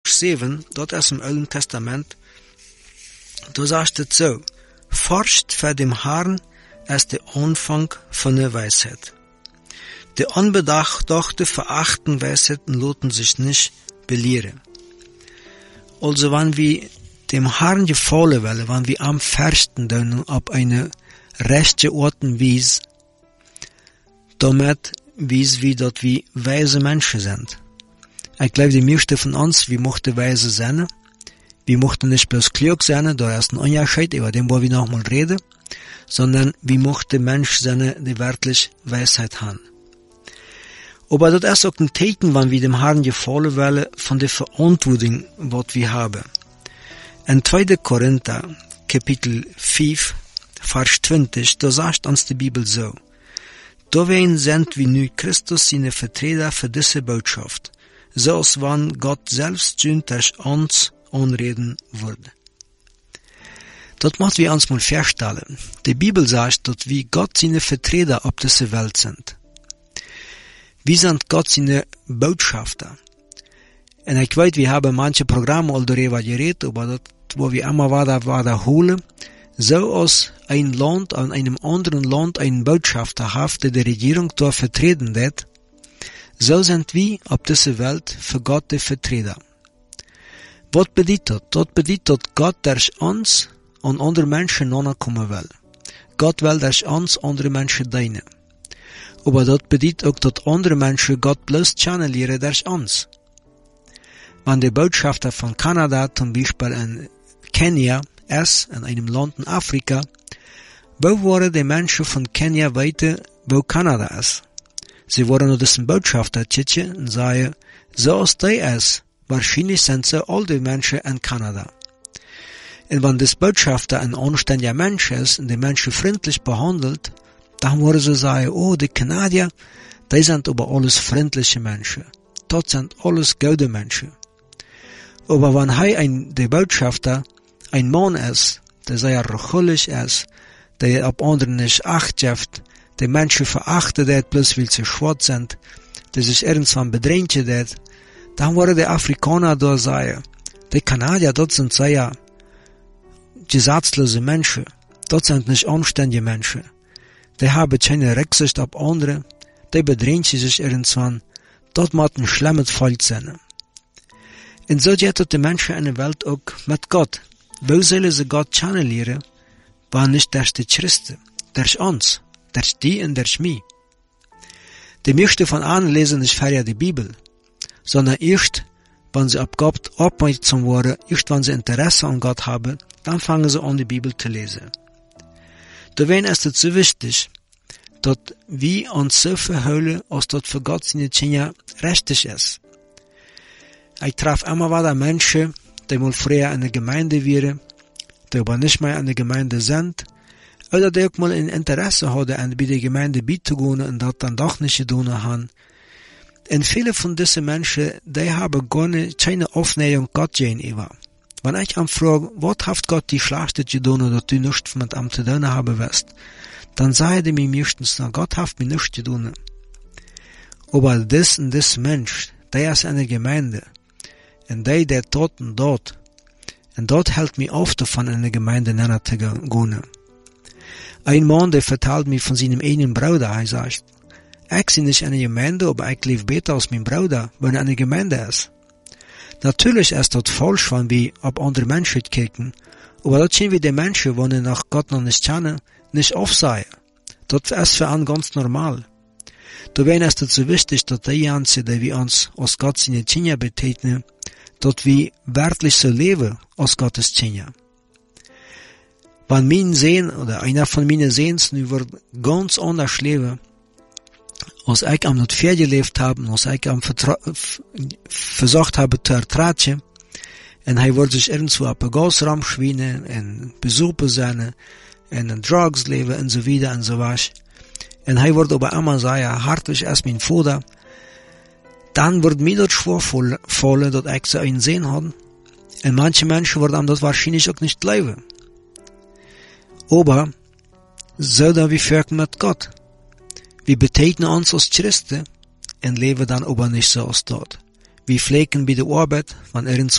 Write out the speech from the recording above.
Vers 7, dort aus dem Alten Testament, da sagt es so, forscht vor dem Herrn ist der Anfang von der Weisheit. Die Unbedachte verachten Weisheiten loten sich nicht belehren. Also wenn wir dem Herrn gefallen wollen, wenn wir am Versten dann auf eine rechte Orten wies, damit wies wir dort wie weise Menschen sind. Ich glaube, die meisten von uns, wir mochten weise sein, wir mochten nicht bloß klug sein, da ist ein Unterschied, über den wollen wir nochmal reden, sondern wir mochten Menschen sein, die wirklich Weisheit haben. Aber das ist auch ein Zeichen, wenn wir dem Herrn gefallen wollen, von der Verantwortung, was wir haben. In 2. Korinther, Kapitel 5, Vers 20, da sagt uns die Bibel so, Dawein sind wir nu Christus seine Vertreter für diese Botschaft, so als wenn Gott selbst durch uns anreden würde. Das macht wir uns mal feststellen. Die Bibel sagt, dass wir Gott seine Vertreter auf dieser Welt sind. Wir sind Gott seine Botschafter. Und ich weiß, wir haben manche Programme all darüber geredet, aber das, wo wir immer wiederholen, so als ein Land an einem anderen Land einen Botschafter hat, der die Regierung dort vertreten wird, so sind wir auf dieser Welt für Gott die Vertreter. Was bedeutet das? Das bedeutet, dass Gott durch uns an andere Menschen nachkommen will. Gott will durch uns andere Menschen dienen. Aber das bedeutet auch, dass andere Menschen Gott bloß channelieren durch uns. Wenn der Botschafter von Kanada zum Beispiel in Kenia ist, in einem Land in Afrika, wo waren die Menschen von Kenia weiter, wo Kanada ist? Sie waren nur dessen Botschafter tschitschen und sagen, so als die ist, wahrscheinlich sind sie all die Menschen in Kanada. Und wenn das Botschafter ein anständiger Mensch ist und die Menschen freundlich behandelt, dann würden sie sagen, oh, die Kanadier, die sind aber alles freundliche Menschen. Dort sind alles gute Menschen. Aber wenn der Botschafter ein Mann ist, der sehr ruchig ist, der auf anderen nicht Acht gibt, der Menschen verachtet hat, bloß weil sie schwarz sind, der sich irgendwann bedrängt hat, dann würden die Afrikaner da sagen, die Kanadier, dort sind sehr gesetzlose Menschen, dort sind nicht anständige Menschen. Die haben keine Rücksicht auf andere, die bedrängen sich irgendwann, dort muss ein schlimmes Volk sein. Und so geht die Menschen in der Welt auch mit Gott. Wo sollen sie Gott channelieren, wenn nicht durch die Christen, durch uns, durch die und durch mich? Die meisten von ihnen lesen nicht vorher die Bibel, sondern erst, wenn sie auf Gott aufmerksam werden, erst wenn sie Interesse an Gott haben, dann fangen sie an, die Bibel zu lesen. Deswegen ist es so wichtig, dass wir uns so verhalten, als das für Gott seine Kinder richtig ist. Ich treffe immer wieder Menschen, die mal früher in der Gemeinde waren, die aber nicht mehr in der Gemeinde sind, oder die auch mal ein Interesse hatten, bei der Gemeinde beizugehen und das dann doch nicht getan haben. Und viele von diesen Menschen, die haben keine Aufnahme Gott gegenüber. Wenn ich ihn frage, was hat Gott die schlechte getan, dass du nichts mit ihm zu tun haben wirst, dann sagen die mir meistens, na, Gott hat mir nichts getan. Aber das und das Mensch, der ist in der Gemeinde, und der dort und dort, und dort hält mich auf davon, in der Gemeinde näher zu gehen. Ein Mann, der vertelt mir von seinem eigenen Bruder, er sagt, ich bin nicht in der Gemeinde, aber ich lebe besser als mein Bruder, wenn er in der Gemeinde ist. Natürlich ist das falsch, wenn wir auf andere Menschen kicken, aber das sehen wir die Menschen, die nach Gott noch nicht kennen, nicht aufsehen. Das ist für einen ganz normal. Dabei ist es so wichtig, dass die Ganze, die wir uns als Gott seine Kinder betätigen, dass wir wirklich so leben als Gottes Kinder. Wenn mein Sehen oder einer von meinen Sehens nu wird ganz anders leben, als ich am not fair gelebt habe, als ich am versucht habe zu ertragen, und er wird sich irgendwo auf ein Gasraum schwingen, und besuchen sein, und Drugs leben, und so wieder, und so was. Und er wird aber immer sagen, hartlich ist mein Vater, dann wird mir das schwer fallen, dass ich so einen Sehen habe, und manche Menschen werden das wahrscheinlich auch nicht leben. Aber, so da wir wirken mit Gott. Wir betätigen uns als Christen und leben dann aber nicht so als dort. Wir pflegen bei der Arbeit, wenn